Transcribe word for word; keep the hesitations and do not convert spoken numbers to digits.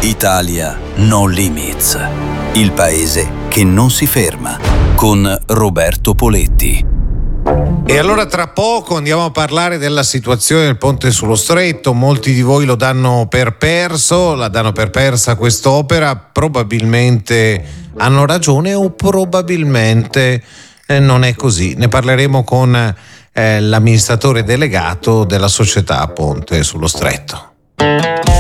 Italia No Limits, il paese che non si ferma, con Roberto Poletti. E allora tra poco andiamo a parlare della situazione del ponte sullo Stretto. Molti di voi lo danno per perso, la danno per persa quest'opera, probabilmente hanno ragione o probabilmente eh, non è così. Ne parleremo con eh, l'amministratore delegato della società Ponte sullo Stretto.